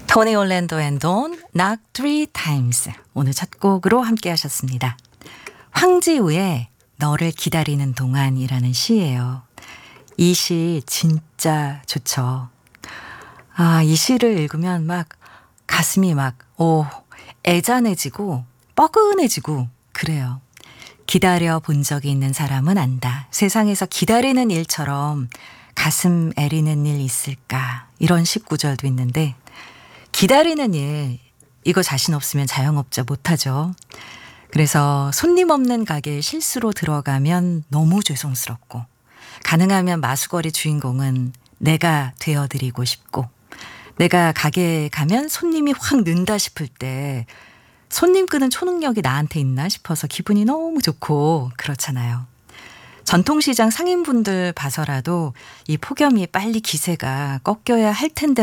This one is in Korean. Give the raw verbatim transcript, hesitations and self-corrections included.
토니 올랜도 앤 돈, Knock Three Times. 오늘 첫 곡으로 함께 하셨습니다. 황지우의 너를 기다리는 동안이라는 시예요. 이 시 진짜 좋죠. 아, 이 시를 읽으면 막 가슴이 막, 오, 애잔해지고 뻐근해지고 그래요. 기다려 본 적이 있는 사람은 안다. 세상에서 기다리는 일처럼 가슴 애리는 일 있을까? 이런 십구절도 있는데 기다리는 일, 이거 자신 없으면 자영업자 못하죠. 그래서 손님 없는 가게에 실수로 들어가면 너무 죄송스럽고 가능하면 마수거리 주인공은 내가 되어드리고 싶고 내가 가게에 가면 손님이 확 는다 싶을 때 손님 끄는 초능력이 나한테 있나 싶어서 기분이 너무 좋고 그렇잖아요. 전통시장 상인분들 봐서라도 이 폭염이 빨리 기세가 꺾여야 할 텐데